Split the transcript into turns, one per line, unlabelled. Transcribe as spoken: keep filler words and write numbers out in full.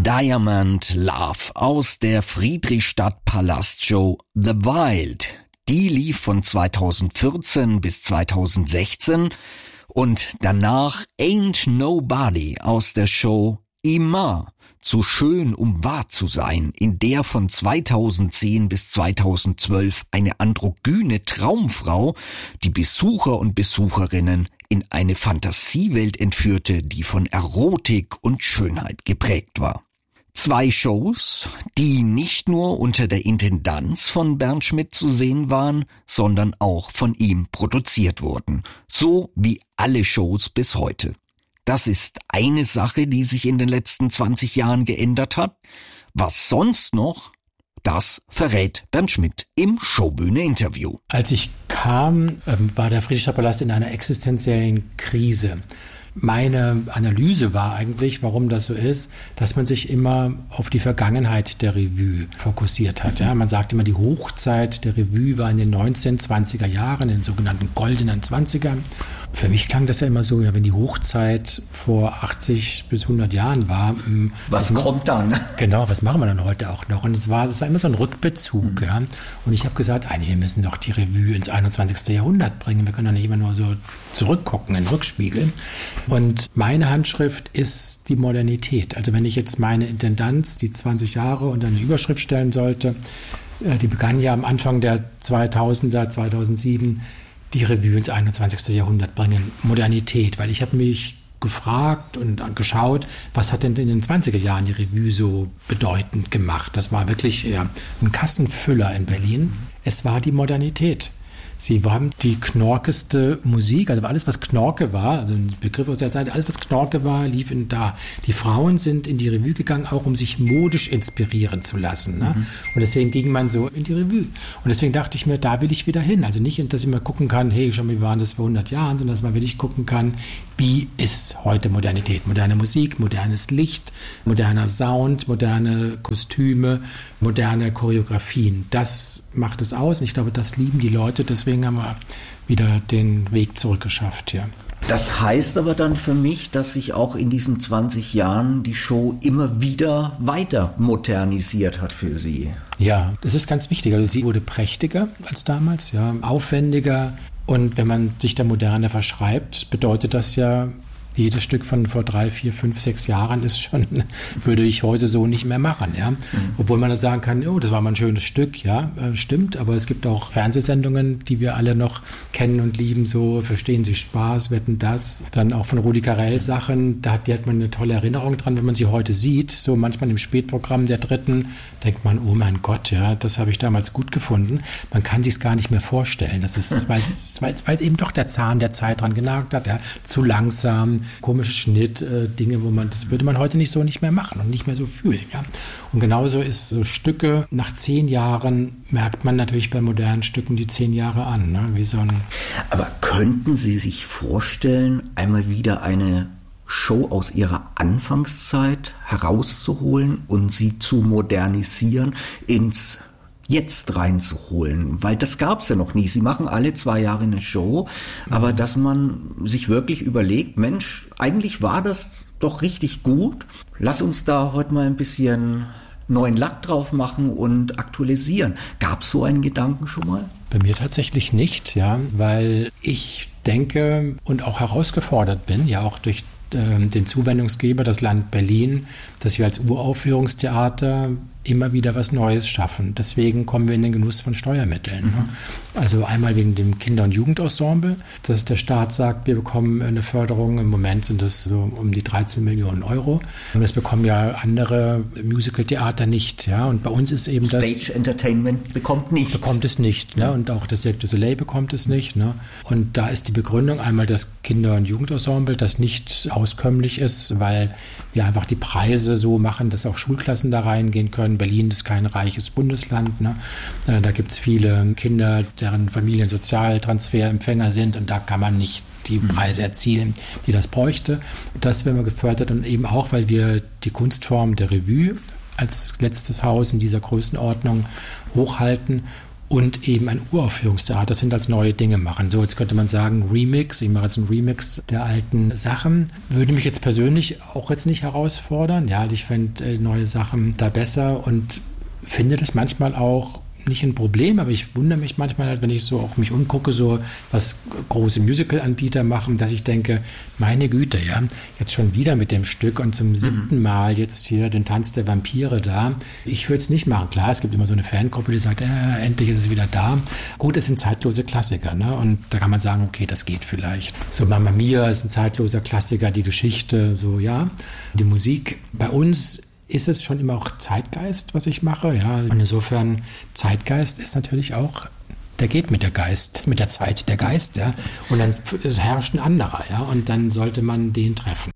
Diamond Love aus der Friedrichstadt-Palast-Show The Wild. Die lief von zweitausendvierzehn bis zweitausendsechzehn und danach Ain't Nobody aus der Show Ima, zu schön um wahr zu sein, in der von zweitausendzehn bis zweitausendzwölf eine androgyne Traumfrau die Besucher und Besucherinnen in eine Fantasiewelt entführte, die von Erotik und Schönheit geprägt war. Zwei Shows, die nicht nur unter der Intendanz von Bernd Schmidt zu sehen waren, sondern auch von ihm produziert wurden, so wie alle Shows bis heute. Das ist eine Sache, die sich in den letzten zwanzig Jahren geändert hat. Was sonst noch? Das verrät Bernd Schmidt im Showbühne-Interview.
Als ich kam, war der Friedrichstadtpalast in einer existenziellen Krise. Meine Analyse war eigentlich, warum das so ist, dass man sich immer auf die Vergangenheit der Revue fokussiert hat. Ja, man sagt immer, die Hochzeit der Revue war in den neunzehn-, zwanziger Jahren, in den sogenannten goldenen Zwanzigern. Für mich klang das ja immer so, ja, wenn die Hochzeit vor achtzig bis hundert Jahren war.
Was, was kommt dann?
Genau, was machen wir dann heute auch noch? Und es war, es war immer so ein Rückbezug. Mhm. Ja. Und ich habe gesagt, eigentlich, wir müssen doch die Revue ins einundzwanzigste. Jahrhundert bringen. Wir können doch nicht immer nur so zurückgucken in den Rückspiegel. Und meine Handschrift ist die Modernität. Also wenn ich jetzt meine Intendanz, die zwanzig Jahre unter eine Überschrift stellen sollte, die begann ja am Anfang der zweitausender, zweitausendsieben, die Revue ins einundzwanzigste. Jahrhundert bringen, Modernität. Weil ich habe mich gefragt und geschaut, was hat denn in den zwanziger Jahren die Revue so bedeutend gemacht? Das war wirklich ja, ein Kassenfüller in Berlin. Es war die Modernität. Sie waren die knorkeste Musik, also alles, was Knorke war, also ein Begriff aus der Zeit, alles, was Knorke war, lief in da. Die Frauen sind in die Revue gegangen, auch um sich modisch inspirieren zu lassen. Ne? Mhm. Und deswegen ging man so in die Revue. Und deswegen dachte ich mir, da will ich wieder hin. Also nicht, dass ich mal gucken kann, hey, schon wie waren das vor hundert Jahren, sondern dass man wirklich gucken kann, wie ist heute Modernität? Moderne Musik, modernes Licht, moderner Sound, moderne Kostüme, moderne Choreografien. Das macht es aus. Und ich glaube, das lieben die Leute. Deswegen haben wir wieder den Weg zurückgeschafft hier.
Das heißt aber dann für mich, dass sich auch in diesen zwanzig Jahren die Show immer wieder weiter modernisiert hat für Sie.
Ja, das ist ganz wichtig. Also sie wurde prächtiger als damals, ja, aufwendiger. Und wenn man sich der Moderne verschreibt, bedeutet das ja, jedes Stück von vor drei, vier, fünf, sechs Jahren ist schon, würde ich heute so nicht mehr machen, ja. Mhm. Obwohl man das sagen kann, oh, das war mal ein schönes Stück, ja, äh, stimmt. Aber es gibt auch Fernsehsendungen, die wir alle noch kennen und lieben, so Verstehen Sie Spaß, Wetten das. Dann auch von Rudi Carrell Sachen, da hat, die hat man eine tolle Erinnerung dran, wenn man sie heute sieht. So manchmal im Spätprogramm der Dritten denkt man, oh mein Gott, ja, das habe ich damals gut gefunden. Man kann sich es gar nicht mehr vorstellen. Das ist, weil weil eben doch der Zahn der Zeit dran genagt hat, ja, zu langsam, komischer Schnitt, äh, Dinge, wo man, das würde man heute nicht so nicht mehr machen und nicht mehr so fühlen. Ja? Und genauso ist so Stücke, nach zehn Jahren merkt man natürlich bei modernen Stücken die zehn Jahre an. Ne? Wie so ein
Aber könnten Sie sich vorstellen, einmal wieder eine Show aus ihrer Anfangszeit herauszuholen und sie zu modernisieren, ins Jetzt reinzuholen, weil das gab's ja noch nie. Sie machen alle zwei Jahre eine Show, aber mhm. dass man sich wirklich überlegt, Mensch, eigentlich war das doch richtig gut. Lass uns da heute mal ein bisschen neuen Lack drauf machen und aktualisieren. Gab's so einen Gedanken schon mal?
Bei mir tatsächlich nicht, ja, weil ich denke und auch herausgefordert bin, ja auch durch den Zuwendungsgeber, das Land Berlin, dass wir als Uraufführungstheater immer wieder was Neues schaffen. Deswegen kommen wir in den Genuss von Steuermitteln. Mhm. Also einmal wegen dem Kinder- und Jugendensemble, dass der Staat sagt, wir bekommen eine Förderung. Im Moment sind das so um die dreizehn Millionen Euro. Und das bekommen ja andere Musical-Theater nicht. Ja? Und bei uns ist eben das...
Stage Entertainment bekommt nichts.
Bekommt es nicht. Ne? Und auch das Cirque du Soleil bekommt es nicht. Ne? Und da ist die Begründung einmal das Kinder- und Jugendensemble, das nicht auskömmlich ist, weil wir einfach die Preise so machen, dass auch Schulklassen da reingehen können. Berlin ist kein reiches Bundesland. Ne? Da gibt es viele Kinder, deren Familien Sozialtransferempfänger sind und da kann man nicht die Preise erzielen, die das bräuchte. Das werden wir gefördert und eben auch, weil wir die Kunstform der Revue als letztes Haus in dieser Größenordnung hochhalten und eben ein Uraufführungstheater. Das sind als neue Dinge machen. So, jetzt könnte man sagen, Remix, ich mache jetzt einen Remix der alten Sachen. Würde mich jetzt persönlich auch jetzt nicht herausfordern. Ja, ich fände äh, neue Sachen da besser und finde das manchmal auch nicht ein Problem, aber ich wundere mich manchmal halt, wenn ich so auch mich umgucke, so was große Musical-Anbieter machen, dass ich denke, meine Güte, ja, jetzt schon wieder mit dem Stück und zum siebten Mal jetzt hier den Tanz der Vampire da. Ich würde es nicht machen. Klar, es gibt immer so eine Fangruppe, die sagt, äh, endlich ist es wieder da. Gut, es sind zeitlose Klassiker, ne? Und da kann man sagen, okay, das geht vielleicht. So Mamma Mia ist ein zeitloser Klassiker, die Geschichte, so, ja. Die Musik bei uns ist es schon immer auch Zeitgeist, was ich mache. Ja, und insofern Zeitgeist ist natürlich auch, der geht mit der Geist, mit der Zeit der Geist, ja. Und dann herrscht ein anderer, ja. Und dann sollte man den treffen.